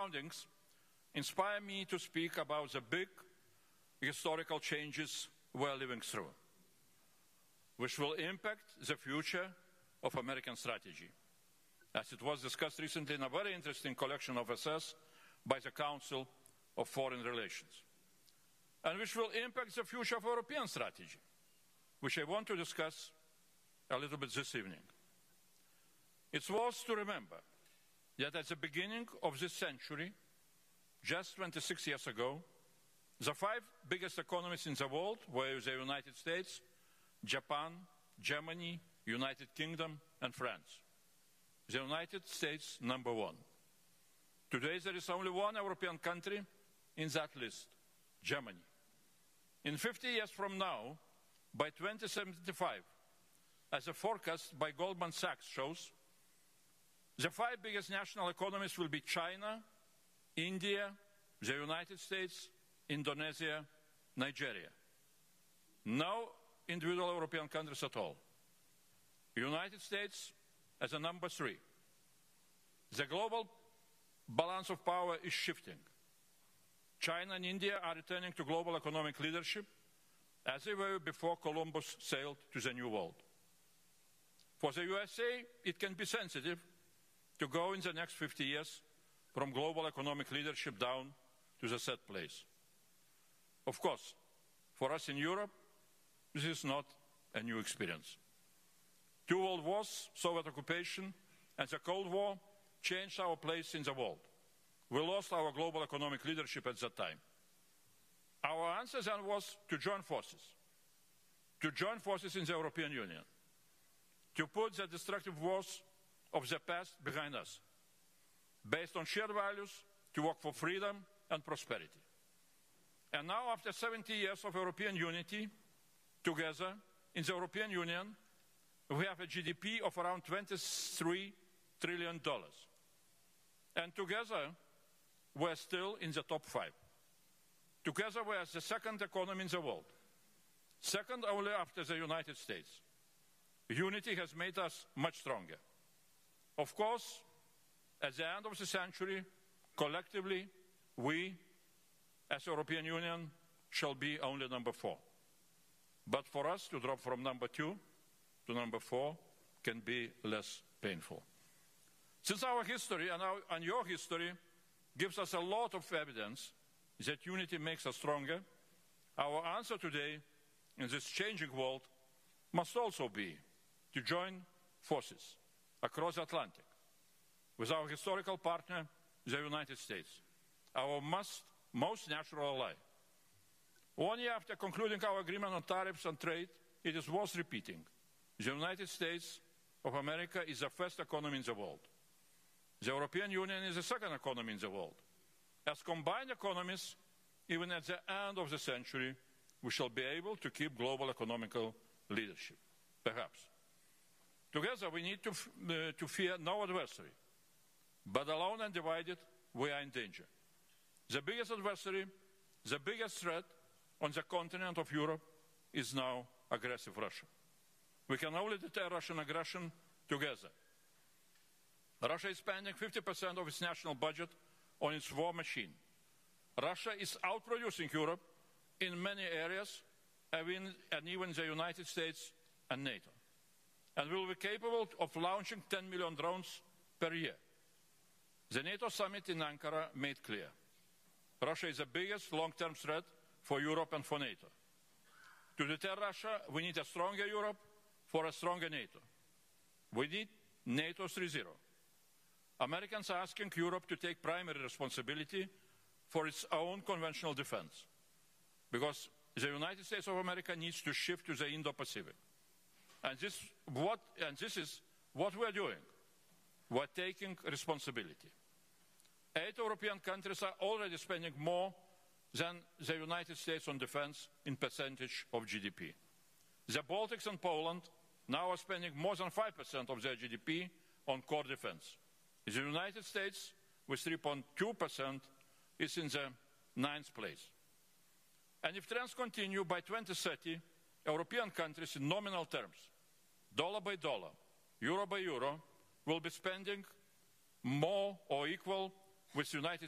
surroundings inspire me to speak about the big historical changes we are living through, which will impact the future of American strategy, as it was discussed recently in a very interesting collection of essays by the Council of Foreign Relations, and which will impact the future of European strategy, which I want to discuss a little bit this evening. It's worth to remember that at the beginning of this century, just 26 years ago, the 5 biggest economies in the world were the United States, Japan, Germany, United Kingdom, and France. The United States, number 1. Today, there is only one European country in that list, Germany. In 50 years from now, by 2075, as a forecast by Goldman Sachs shows, the 5 biggest national economies will be China, India, the United States, Indonesia, Nigeria. No individual European countries at all. The United States as a number 3. The global balance of power is shifting. China and India are returning to global economic leadership as they were before Columbus sailed to the New World. For the USA, it can be sensitive to go in the next 50 years from global economic leadership down to the third place. Of course, for us in Europe, this is not a new experience. 2 world wars, Soviet occupation, and the Cold War changed our place in the world. We lost our global economic leadership at that time. Our answer then was to join forces in the European Union, to put the destructive wars of the past behind us, based on shared values, to work for freedom and prosperity. And now, after 70 years of European unity, together in the European Union, we have a GDP of around $23 trillion. And together, we're still in the top 5. Together, we're the second economy in the world, second only after the United States. Unity has made us much stronger. Of course, at the end of the century, collectively, we, as European Union, shall be only number 4. But for us to drop from number 2 to number 4 can be less painful. Since our history and your history gives us a lot of evidence that unity makes us stronger, our answer today in this changing world must also be to join forces across the Atlantic with our historical partner, the United States, our most natural ally. 1 year after concluding our agreement on tariffs and trade, it is worth repeating. The United States of America is the first economy in the world. The European Union is the second economy in the world. As combined economies, even at the end of the century, we shall be able to keep global economical leadership, perhaps. Together, we need to fear no adversary, but alone and divided, we are in danger. The biggest adversary, the biggest threat on the continent of Europe is now aggressive Russia. We can only deter Russian aggression together. Russia is spending 50% of its national budget on its war machine. Russia is outproducing Europe in many areas, and even the United States and NATO, and will be capable of launching 10 million drones per year. The NATO summit in Ankara made clear Russia is the biggest long-term threat for Europe and for NATO. To deter Russia, we need a stronger Europe for a stronger NATO. We need NATO 3.0. Americans are asking Europe to take primary responsibility for its own conventional defense, because the United States of America needs to shift to the Indo-Pacific. And this is what we are doing. We are taking responsibility. 8 European countries are already spending more than the United States on defense in percentage of GDP. The Baltics and Poland now are spending more than 5% of their GDP on core defense. The United States, with 3.2%, is in the 9th place. And if trends continue, by 2030, European countries in nominal terms, dollar by dollar, euro by euro, will be spending more or equal with the United